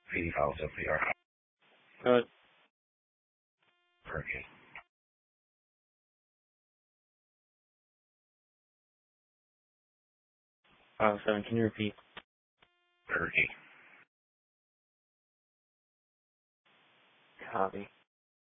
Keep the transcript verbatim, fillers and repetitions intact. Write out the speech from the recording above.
P D files of the R. Good. Turkey. File seven, can you repeat? Turkey. Copy.